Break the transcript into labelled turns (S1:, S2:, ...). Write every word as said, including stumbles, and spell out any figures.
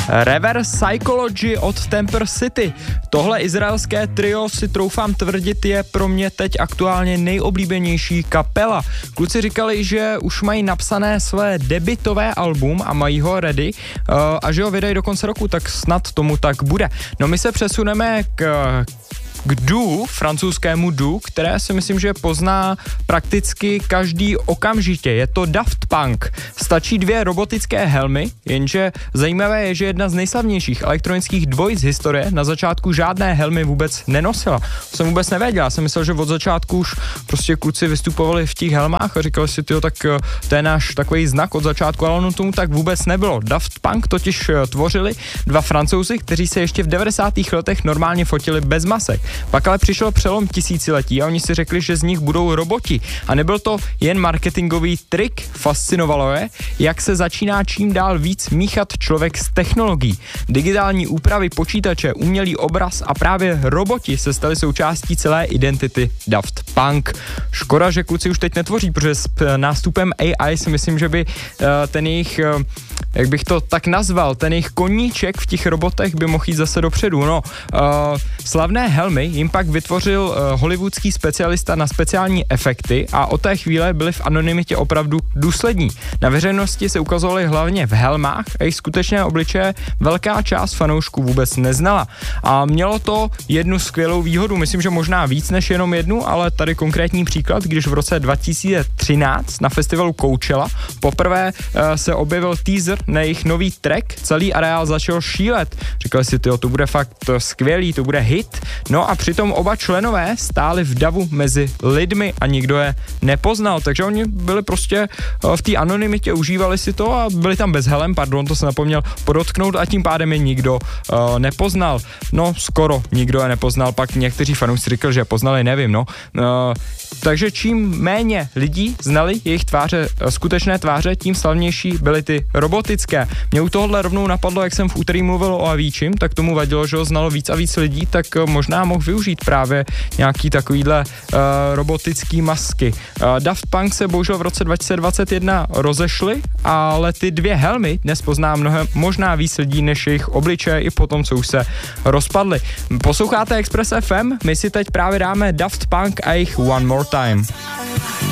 S1: Reverse Psychology od Temper City. Tohle izraelské trio, si troufám tvrdit, je pro mě teď aktuálně nejoblíbenější kapela. Kluci říkali, že už mají napsané své debutové album a mají ho ready uh, a že ho vydají do konce roku, tak snad tomu tak bude. No my se přesuneme k k Doo, francouzskému Doo, které si myslím, že pozná prakticky každý okamžitě. Je to Daft Punk. Stačí dvě robotické helmy, jenže zajímavé je, že jedna z nejslavnějších elektronických dvojic historie na začátku žádné helmy vůbec nenosila. To jsem vůbec nevěděl, já jsem myslel, že od začátku už prostě kluci vystupovali v těch helmách a říkali si, tyjo, tak to je náš takový znak od začátku, ale ono tomu tak vůbec nebylo. Daft Punk totiž tvořili dva Francouzi, kteří se ještě v devadesátých letech normálně fotili bez masek. Pak ale přišel přelom tisíciletí a oni si řekli, že z nich budou roboti. A nebyl to jen marketingový trik, fascinovalo je, jak se začíná čím dál víc míchat člověk s technologií. Digitální úpravy počítače, umělý obraz a právě roboti se staly součástí celé identity Daft Punk. Škoda, že kluci už teď netvoří, protože s nástupem A I si myslím, že by uh, ten jejich, uh, jak bych to tak nazval, ten jejich koníček v těch robotech by mohl jít zase dopředu. No, uh, slavné helmy jim pak vytvořil uh, hollywoodský specialista na speciální efekty a od té chvíle byli v anonymitě opravdu důslední. Na veřejnosti se ukazovali hlavně v helmách a jejich skutečné obličeje velká část fanoušků vůbec neznala. A mělo to jednu skvělou výhodu, myslím, že možná víc než jenom jednu, ale tady konkrétní příklad, když v roce dva tisíce třináct na festivalu Coachella poprvé uh, se objevil teaser na jejich nový track, celý areál začal šílet. Říkali si, tyjo, to bude fakt skvělý, to bude hit. No a přitom oba členové stáli v davu mezi lidmi a nikdo je nepoznal, takže oni byli prostě v té anonymitě, užívali si to a byli tam bez helem, pardon, to jsem zapomněl podotknout a tím pádem je nikdo uh, nepoznal. No, skoro nikdo je nepoznal, pak někteří fanoušci říkali, že je poznali, nevím, no. Uh, takže čím méně lidí znali jejich tváře, skutečné tváře, tím slavnější byly ty robotické. Mě u tohohle rovnou napadlo, jak jsem v úterý mluvil o Avicim, tak tomu vadilo, že ho znalo víc a víc lidí, tak možná mohl využít právě nějaký takovýhle uh, robotický masky. Uh, Daft Punk se bohužel v roce dva tisíce dvacet jedna rozešli, ale ty dvě helmy dnes pozná mnohem, možná víc lidí než jejich obličeje i potom, co už se rozpadly. Posloucháte Express F M, my si teď právě dáme Daft Punk a jejich One More Time.